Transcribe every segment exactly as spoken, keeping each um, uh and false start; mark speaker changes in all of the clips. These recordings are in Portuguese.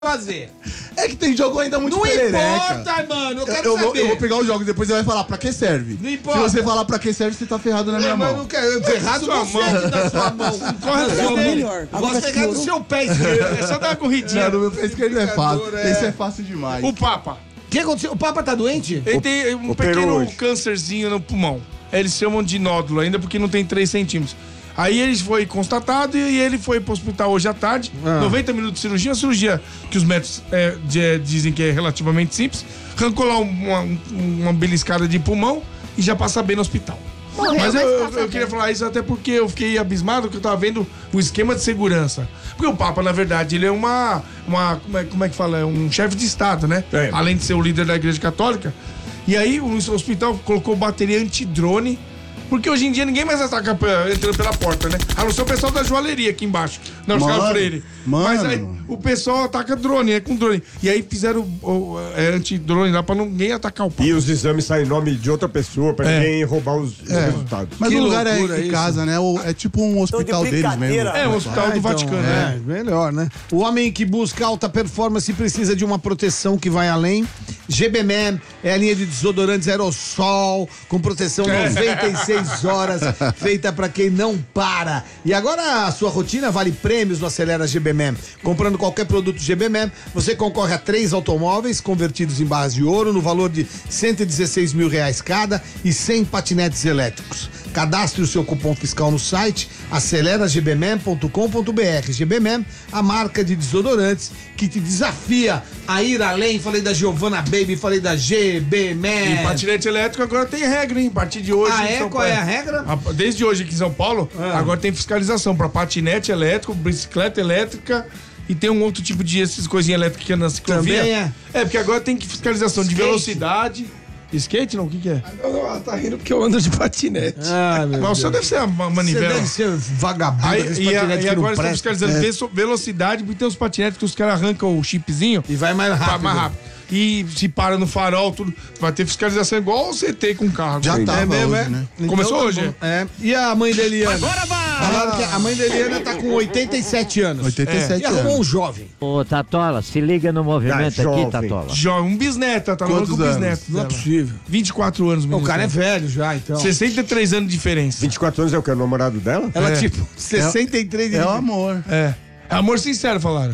Speaker 1: fazer.
Speaker 2: É que tem jogo ainda muito
Speaker 1: Não
Speaker 2: perereca.
Speaker 1: importa, mano, eu quero
Speaker 2: eu
Speaker 1: saber.
Speaker 2: Vou, eu vou pegar os jogos, depois você vai falar pra que serve.
Speaker 1: Não importa.
Speaker 2: Se você falar pra que serve, você tá ferrado na minha
Speaker 1: Não, mas
Speaker 2: mão.
Speaker 1: não quero. Ferrado
Speaker 3: Sua
Speaker 1: você
Speaker 3: mão.
Speaker 1: aqui da sua mão. Corre
Speaker 4: Agora
Speaker 1: sua
Speaker 4: tá
Speaker 1: mão.
Speaker 4: melhor.
Speaker 1: Vou
Speaker 4: Agora
Speaker 1: pegar do
Speaker 4: ficou.
Speaker 1: seu pé esquerdo.
Speaker 3: É só dar uma corridinha.
Speaker 2: Não, no meu pé esquerdo é fácil.
Speaker 1: Brincadeira, é.
Speaker 2: Esse é fácil demais.
Speaker 3: O Papa.
Speaker 1: O que aconteceu? O Papa tá doente?
Speaker 3: Ele tem um
Speaker 5: operou
Speaker 3: pequeno
Speaker 5: hoje.
Speaker 3: câncerzinho no pulmão. Eles chamam de nódulo ainda porque não tem três centímetros. Aí ele foi constatado e ele foi pro hospital hoje à tarde.
Speaker 1: Ah.
Speaker 3: noventa minutos de cirurgia. Uma cirurgia que os médicos é, de- dizem que é relativamente simples. Arrancou lá uma, uma beliscada de pulmão e já passa bem no hospital.
Speaker 6: Morreu,
Speaker 3: mas eu,
Speaker 6: mas
Speaker 3: eu-
Speaker 6: passa
Speaker 3: eu
Speaker 6: bem.
Speaker 3: queria falar isso até porque eu fiquei abismado que eu tava vendo o esquema de segurança. Porque o Papa, na verdade, ele é uma. uma como, é, como é que fala? É um chefe de Estado, né?
Speaker 5: É.
Speaker 3: Além de ser o líder da Igreja Católica. E aí o hospital colocou bateria antidrone. Porque hoje em dia ninguém mais ataca pe- entrando pela porta, né? A não ser o pessoal da joalheria aqui embaixo, na Oscar
Speaker 2: Mano,
Speaker 3: Freire.
Speaker 2: mano.
Speaker 3: Mas aí o pessoal ataca drone, é com drone. E aí fizeram o, o, é, antidrone lá pra ninguém atacar o Papa.
Speaker 5: E os exames saem em nome de outra pessoa pra
Speaker 3: É.
Speaker 5: ninguém roubar os, os resultados.
Speaker 2: Mas
Speaker 1: Que
Speaker 2: o lugar é
Speaker 1: loucura
Speaker 2: em
Speaker 1: isso.
Speaker 2: casa, né? O- É tipo um hospital deles mesmo.
Speaker 4: brincadeira.
Speaker 3: É, o hospital do
Speaker 1: então,
Speaker 3: Vaticano, né?
Speaker 1: É, melhor, né? O homem que busca alta performance precisa de uma proteção que vai além. G B M E é a linha de desodorantes aerossol, com proteção noventa e seis horas, feita pra quem não para. E agora a sua rotina vale prêmios no Acelera G B M E. Comprando qualquer produto G B M E, você concorre a três automóveis convertidos em barras de ouro no valor de cento e dezesseis mil reais cada e cem patinetes elétricos. Cadastre o seu cupom fiscal no site acelera g b m e ponto com ponto b r. G B M E, a marca de desodorantes que te desafia a ir além. Falei da Giovanna Baby, falei da G B M E.
Speaker 3: E patinete elétrico agora tem regra, hein? A partir de hoje.
Speaker 1: Ah,
Speaker 3: em
Speaker 1: é?
Speaker 3: São
Speaker 1: Qual é
Speaker 3: Paulo-
Speaker 1: a regra?
Speaker 3: A- Desde hoje aqui em São Paulo,
Speaker 1: Ah.
Speaker 3: agora tem fiscalização pra patinete elétrico, bicicleta elétrica e tem um outro tipo de essas coisinhas elétricas que anda na ciclovia.
Speaker 1: Também é?
Speaker 3: É, porque agora tem que fiscalização de
Speaker 1: Skate?
Speaker 3: velocidade. Skate não? O que, que é?
Speaker 7: Não, não, ela tá rindo porque eu ando de patinete.
Speaker 1: Ah, meu
Speaker 3: Mas o seu
Speaker 1: Deus.
Speaker 3: deve ser a ma-
Speaker 1: Você
Speaker 3: manivela.
Speaker 1: deve ser vagabundo,
Speaker 3: Aí,
Speaker 1: aqueles
Speaker 3: e, a-
Speaker 1: patinetes
Speaker 3: e
Speaker 1: que não
Speaker 3: agora estão
Speaker 1: prestam.
Speaker 3: fiscalizando ve- velocidade, porque tem os patinetes que os caras arrancam o chipzinho
Speaker 1: E vai mais
Speaker 3: pra-
Speaker 1: rápido.
Speaker 3: mais rápido. E se para no farol, tudo. Vai ter fiscalização igual o C T com carro.
Speaker 2: Já
Speaker 3: Aí.
Speaker 2: tava
Speaker 1: É mesmo,
Speaker 2: hoje,
Speaker 1: é?
Speaker 2: né?
Speaker 3: Começou
Speaker 1: tá
Speaker 3: hoje,
Speaker 1: bom. É. E a mãe da Eliana? Agora vai! Falaram que a mãe da Eliana tá com oitenta e sete anos.
Speaker 2: oitenta e sete
Speaker 1: E arrumou um
Speaker 2: anos.
Speaker 1: jovem.
Speaker 8: Ô, Tatola, se liga no movimento
Speaker 5: Ah, jovem.
Speaker 8: aqui, Tatola.
Speaker 3: Jovem, um bisneto, tá falando
Speaker 2: Quantos
Speaker 3: com o bisneto.
Speaker 2: anos?
Speaker 1: Não é
Speaker 3: dela.
Speaker 1: possível.
Speaker 3: vinte e quatro anos,
Speaker 1: O
Speaker 3: menino.
Speaker 1: cara é velho já, então.
Speaker 3: sessenta e três anos de diferença.
Speaker 5: vinte e quatro anos é o que? É o namorado dela?
Speaker 1: Ela,
Speaker 3: É.
Speaker 1: tipo, sessenta e três de
Speaker 2: É o amor.
Speaker 3: É. É amor sincero, falaram.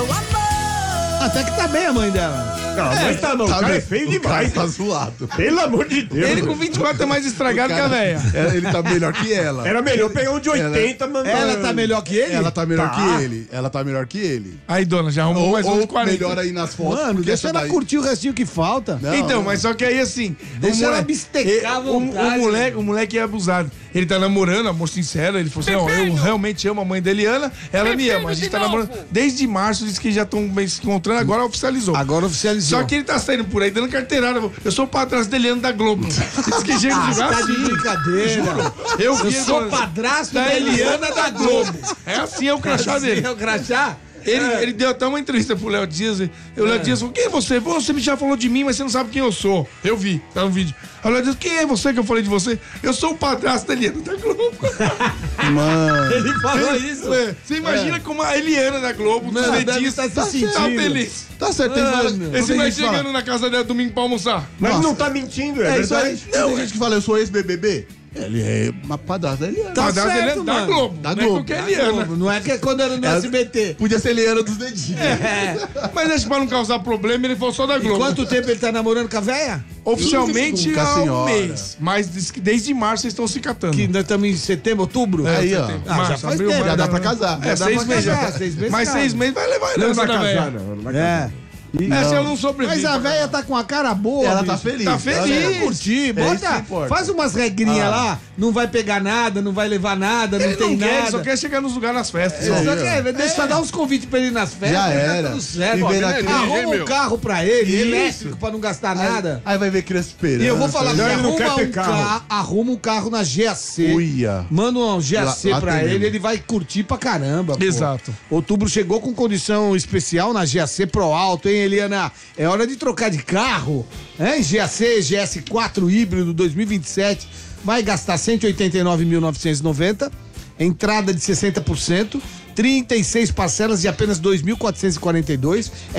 Speaker 1: Até que tá bem a mãe dela.
Speaker 5: Não, mas tá não. O cara é feio
Speaker 2: o cara
Speaker 5: demais.
Speaker 2: tá zoado.
Speaker 5: Pelo amor de Deus.
Speaker 3: Ele com vinte e quatro é mais estragado que a velha.
Speaker 2: É, ele tá melhor que ela.
Speaker 5: Era melhor pegar um de oitenta, mano.
Speaker 1: Ela tá melhor que ele?
Speaker 2: Ela tá melhor
Speaker 5: Tá.
Speaker 2: que ele. Ela tá melhor que ele.
Speaker 3: Aí, dona, já arrumou
Speaker 2: Ou,
Speaker 3: mais um de
Speaker 2: ou
Speaker 3: quarenta.
Speaker 2: melhor aí nas fotos.
Speaker 1: Mano,
Speaker 2: porque
Speaker 1: deixa
Speaker 2: essa
Speaker 1: ela
Speaker 2: daí-
Speaker 1: curtir o restinho que falta.
Speaker 2: Não,
Speaker 3: Então,
Speaker 2: não.
Speaker 3: mas só que aí assim.
Speaker 1: Deixa
Speaker 3: o
Speaker 1: ela
Speaker 3: moleque-
Speaker 1: bistecar à
Speaker 3: o- o,
Speaker 1: vontade.
Speaker 3: moleque, o moleque é abusado. Ele tá namorando, amor sincero. Ele falou assim: ó, eu realmente amo a mãe da Eliana, ela me ama. A gente tá namorando desde março, disse que já estão se encontrando, agora oficializou.
Speaker 1: Agora oficializou.
Speaker 3: Só que ele tá saindo por aí dando carteirada. Eu sou o padrasto da Eliana da Globo. Diz que chega de
Speaker 1: tá
Speaker 3: braço.
Speaker 1: de brincadeira.
Speaker 3: Eu,
Speaker 1: Eu
Speaker 3: vi
Speaker 1: sou
Speaker 3: ele-
Speaker 1: padrasto
Speaker 3: da
Speaker 1: da
Speaker 3: Eliana da Globo. É assim é o crachá dele.
Speaker 1: É o crachá?
Speaker 3: Ele, ele deu até uma entrevista pro Léo Dias. E o Léo Dias falou: quem é você? Você já falou de mim, mas você não sabe quem eu sou. Eu vi, tá no vídeo. Aí o Léo Dias: quem é você que eu falei de você? Eu sou o padrasto da Eliana da Globo.
Speaker 2: Mano.
Speaker 1: Ele falou isso.
Speaker 3: É, você imagina como a Eliana da Globo, dos
Speaker 1: Não, deve
Speaker 3: dentistas,
Speaker 1: estar se
Speaker 3: tá
Speaker 1: sentindo.
Speaker 3: feliz.
Speaker 2: Tá certo, tem gente que fala-
Speaker 1: Mano.
Speaker 2: tem
Speaker 3: Esse vai
Speaker 2: gente que fala-
Speaker 3: chegando na casa dela domingo pra almoçar.
Speaker 5: Mas
Speaker 2: Nossa.
Speaker 5: não tá mentindo, é,
Speaker 2: É isso aí.
Speaker 5: verdade.
Speaker 2: Tem gente que fala, eu sou ex-B B B. Ele é uma padrasta da Eliana.
Speaker 1: Tá
Speaker 3: Padrasto da
Speaker 1: certo,
Speaker 3: Eliana da
Speaker 1: mano.
Speaker 3: Globo.
Speaker 2: Da
Speaker 3: não
Speaker 2: Globo.
Speaker 3: é qualquer
Speaker 2: Da
Speaker 3: Eliana.
Speaker 1: Globo, não é que é quando era no
Speaker 2: Ela-
Speaker 1: S B T.
Speaker 2: Podia ser Eliana dos dedinhos.
Speaker 1: É.
Speaker 3: Mas acho que pra não causar problema, ele falou só da
Speaker 1: E
Speaker 3: Globo.
Speaker 1: quanto tempo ele tá namorando com a véia?
Speaker 3: Oficialmente
Speaker 2: Com a
Speaker 3: há um
Speaker 2: senhora.
Speaker 3: mês. Mas diz que desde março eles estão se catando.
Speaker 1: Que nós estamos em setembro, outubro?
Speaker 2: Aí, ó.
Speaker 1: Ah, já
Speaker 3: Março,
Speaker 1: faz
Speaker 3: abril,
Speaker 1: tempo.
Speaker 3: maio,
Speaker 2: Já dá pra
Speaker 3: abril.
Speaker 2: casar.
Speaker 3: É,
Speaker 1: dá
Speaker 3: seis
Speaker 1: pra
Speaker 3: meses.
Speaker 1: casar,
Speaker 3: já.
Speaker 1: seis meses
Speaker 3: Mas
Speaker 1: casa.
Speaker 3: seis meses vai levar
Speaker 5: Não
Speaker 3: herança
Speaker 5: vai
Speaker 3: da
Speaker 5: casar,
Speaker 3: velha.
Speaker 5: não. Não vai casar.
Speaker 1: É. E,
Speaker 3: É, se ela não sobrevive.
Speaker 1: mas a véia tá com a cara boa.
Speaker 2: Ela tá
Speaker 1: bicho.
Speaker 2: feliz.
Speaker 3: Tá feliz.
Speaker 2: Ela-
Speaker 1: Ela curtir,
Speaker 2: É isso que
Speaker 1: bota,
Speaker 2: importa.
Speaker 1: faz umas regrinhas
Speaker 2: Ah.
Speaker 1: lá, não vai pegar nada, não vai levar nada, não
Speaker 3: Ele
Speaker 1: tem
Speaker 3: não quer, ele
Speaker 1: nada.
Speaker 3: só quer chegar nos lugares nas festas.
Speaker 1: Ele
Speaker 3: só.
Speaker 1: só quer, deixa eu dar uns convites pra ele ir nas festas,
Speaker 2: Já
Speaker 1: tá
Speaker 2: era.
Speaker 1: tudo certo.
Speaker 2: Viver
Speaker 1: Ó,
Speaker 2: naquele-
Speaker 1: Arruma
Speaker 7: hein,
Speaker 1: um
Speaker 7: meu?
Speaker 1: carro pra ele,
Speaker 2: Isso.
Speaker 1: elétrico, pra não gastar nada.
Speaker 2: Aí vai ver criança esperando.
Speaker 1: E eu vou falar,
Speaker 5: Não,
Speaker 1: que
Speaker 5: ele não quer
Speaker 1: arruma,
Speaker 5: ter
Speaker 1: um
Speaker 5: carro.
Speaker 1: ca- arruma um carro na G A C.
Speaker 2: Uia.
Speaker 1: Manda um G A C
Speaker 2: Lá- lá
Speaker 1: pra
Speaker 2: tem
Speaker 1: ele,
Speaker 2: mesmo.
Speaker 1: ele vai curtir pra caramba. pô.
Speaker 3: Exato.
Speaker 1: Outubro chegou com condição especial na G A C Pro Alto, hein, Eliana? É hora de trocar de carro, hein? G A C G S quatro híbrido dois mil e vinte e sete vai gastar cento e oitenta e nove mil novecentos e noventa, entrada de sessenta por cento, trinta e seis parcelas de apenas dois mil quatrocentos e quarenta e dois.